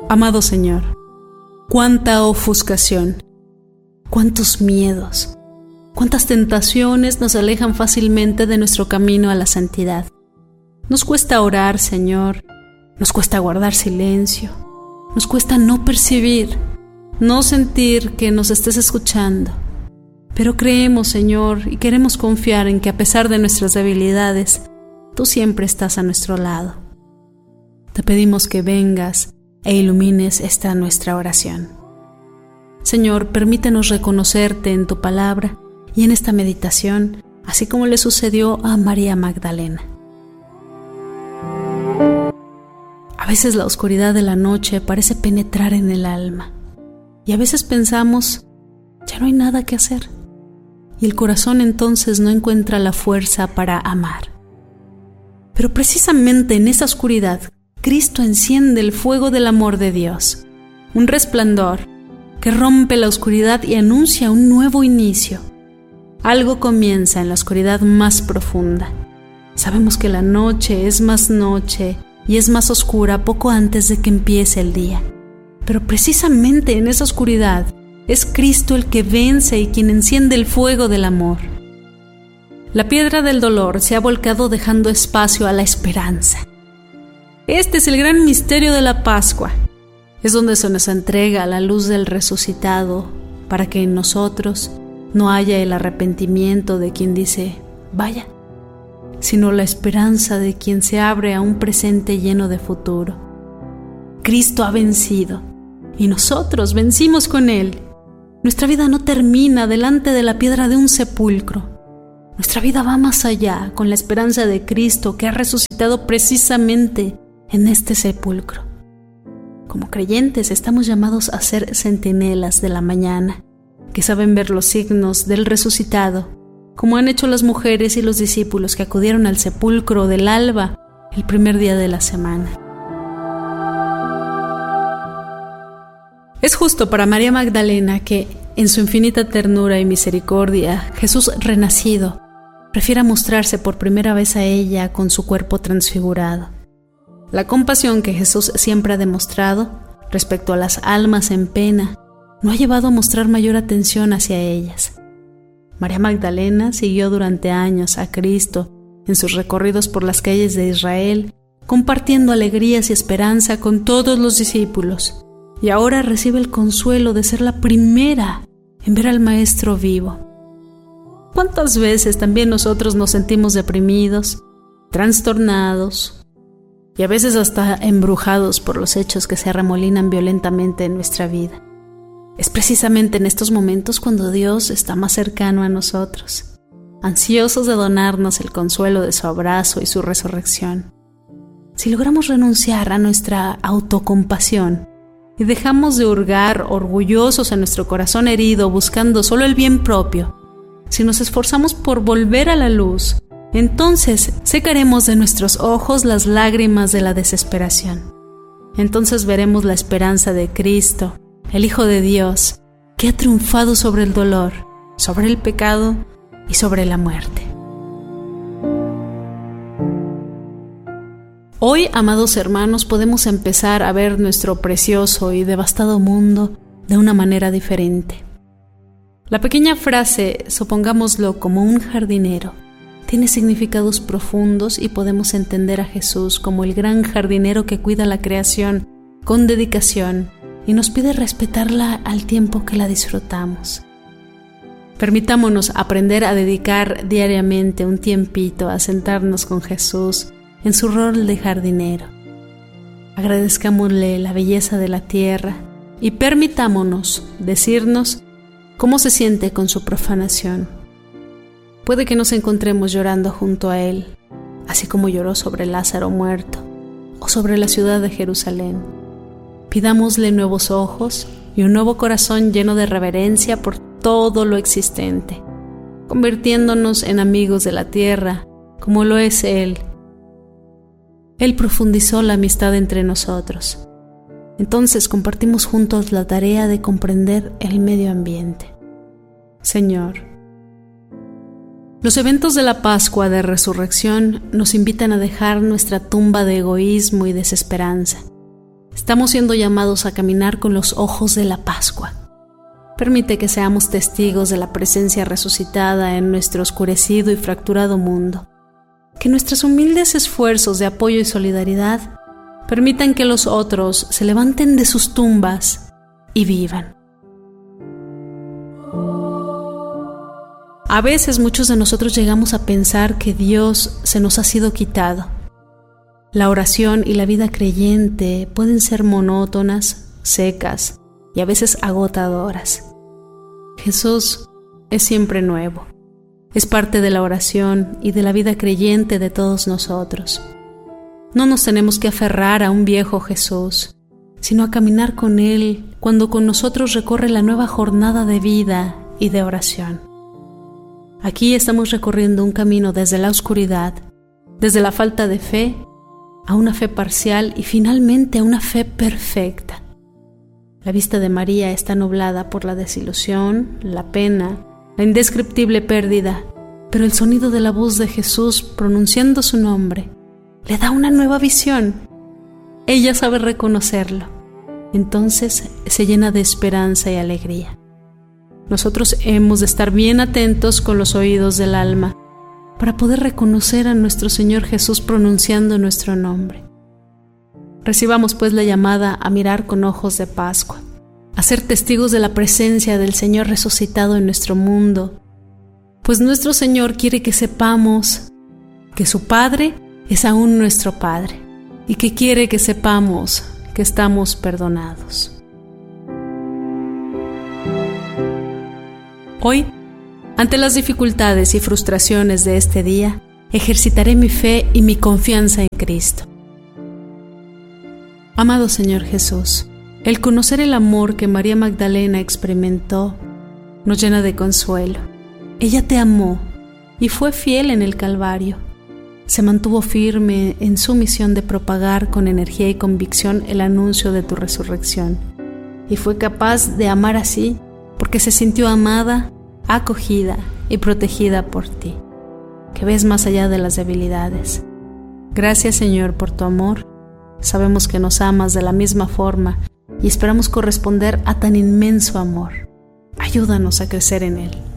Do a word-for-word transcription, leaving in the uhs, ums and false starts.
Amado Señor, cuánta ofuscación, cuántos miedos, cuántas tentaciones nos alejan fácilmente de nuestro camino a la santidad. Nos cuesta orar, Señor, nos cuesta guardar silencio, nos cuesta no percibir, no sentir que nos estés escuchando. Pero creemos, Señor, y queremos confiar en que a pesar de nuestras debilidades, tú siempre estás a nuestro lado. Te pedimos que vengas e ilumines esta nuestra oración. Señor, permítenos reconocerte en tu palabra y en esta meditación, así como le sucedió a María Magdalena. A veces la oscuridad de la noche parece penetrar en el alma y a veces pensamos, ya no hay nada que hacer, y el corazón entonces no encuentra la fuerza para amar. Pero precisamente en esa oscuridad, Cristo enciende el fuego del amor de Dios, un resplandor que rompe la oscuridad y anuncia un nuevo inicio. Algo comienza en la oscuridad más profunda. Sabemos que la noche es más noche y es más oscura poco antes de que empiece el día. Pero precisamente en esa oscuridad es Cristo el que vence y quien enciende el fuego del amor. La piedra del dolor se ha volcado dejando espacio a la esperanza. Este es el gran misterio de la Pascua. Es donde se nos entrega la luz del resucitado para que en nosotros no haya el arrepentimiento de quien dice, vaya, sino la esperanza de quien se abre a un presente lleno de futuro. Cristo ha vencido y nosotros vencimos con Él. Nuestra vida no termina delante de la piedra de un sepulcro. Nuestra vida va más allá con la esperanza de Cristo que ha resucitado precisamente en este sepulcro. Como creyentes estamos llamados a ser centinelas de la mañana, que saben ver los signos del resucitado, como han hecho las mujeres y los discípulos que acudieron al sepulcro del alba el primer día de la semana. Es justo para María Magdalena que, en su infinita ternura y misericordia, Jesús renacido prefiera mostrarse por primera vez a ella con su cuerpo transfigurado. La compasión que Jesús siempre ha demostrado respecto a las almas en pena no ha llevado a mostrar mayor atención hacia ellas. María Magdalena siguió durante años a Cristo en sus recorridos por las calles de Israel, compartiendo alegrías y esperanza con todos los discípulos, y ahora recibe el consuelo de ser la primera en ver al Maestro vivo. ¿Cuántas veces también nosotros nos sentimos deprimidos, trastornados, y a veces hasta embrujados por los hechos que se arremolinan violentamente en nuestra vida? Es precisamente en estos momentos cuando Dios está más cercano a nosotros, ansiosos de donarnos el consuelo de su abrazo y su resurrección. Si logramos renunciar a nuestra autocompasión y dejamos de hurgar orgullosos en nuestro corazón herido buscando solo el bien propio, si nos esforzamos por volver a la luz, entonces secaremos de nuestros ojos las lágrimas de la desesperación. Entonces veremos la esperanza de Cristo, el Hijo de Dios, que ha triunfado sobre el dolor, sobre el pecado y sobre la muerte. Hoy, amados hermanos, podemos empezar a ver nuestro precioso y devastado mundo de una manera diferente. La pequeña frase, supongámoslo como un jardinero, tiene significados profundos y podemos entender a Jesús como el gran jardinero que cuida la creación con dedicación y nos pide respetarla al tiempo que la disfrutamos. Permitámonos aprender a dedicar diariamente un tiempito a sentarnos con Jesús en su rol de jardinero. Agradezcámosle la belleza de la tierra y permitámonos decirnos cómo se siente con su profanación. Puede que nos encontremos llorando junto a Él, así como lloró sobre Lázaro muerto o sobre la ciudad de Jerusalén. Pidámosle nuevos ojos y un nuevo corazón lleno de reverencia por todo lo existente, convirtiéndonos en amigos de la tierra, como lo es Él. Él profundizó la amistad entre nosotros. Entonces compartimos juntos la tarea de comprender el medio ambiente. Señor, los eventos de la Pascua de Resurrección nos invitan a dejar nuestra tumba de egoísmo y desesperanza. Estamos siendo llamados a caminar con los ojos de la Pascua. Permite que seamos testigos de la presencia resucitada en nuestro oscurecido y fracturado mundo. Que nuestros humildes esfuerzos de apoyo y solidaridad permitan que los otros se levanten de sus tumbas y vivan. A veces muchos de nosotros llegamos a pensar que Dios se nos ha sido quitado. La oración y la vida creyente pueden ser monótonas, secas y a veces agotadoras. Jesús es siempre nuevo. Es parte de la oración y de la vida creyente de todos nosotros. No nos tenemos que aferrar a un viejo Jesús, sino a caminar con Él cuando con nosotros recorre la nueva jornada de vida y de oración. Aquí estamos recorriendo un camino desde la oscuridad, desde la falta de fe, a una fe parcial y finalmente a una fe perfecta. La vista de María está nublada por la desilusión, la pena, la indescriptible pérdida, pero el sonido de la voz de Jesús pronunciando su nombre le da una nueva visión. Ella sabe reconocerlo. Entonces se llena de esperanza y alegría. Nosotros hemos de estar bien atentos con los oídos del alma para poder reconocer a nuestro Señor Jesús pronunciando nuestro nombre. Recibamos pues la llamada a mirar con ojos de Pascua, a ser testigos de la presencia del Señor resucitado en nuestro mundo, pues nuestro Señor quiere que sepamos que su Padre es aún nuestro Padre y que quiere que sepamos que estamos perdonados. Hoy, ante las dificultades y frustraciones de este día, ejercitaré mi fe y mi confianza en Cristo. Amado Señor Jesús, el conocer el amor que María Magdalena experimentó nos llena de consuelo. Ella te amó y fue fiel en el Calvario. Se mantuvo firme en su misión de propagar con energía y convicción el anuncio de tu resurrección. Y fue capaz de amar así porque se sintió amada, acogida y protegida por ti, que ves más allá de las debilidades. Gracias, Señor, por tu amor. Sabemos que nos amas de la misma forma y esperamos corresponder a tan inmenso amor. Ayúdanos a crecer en él.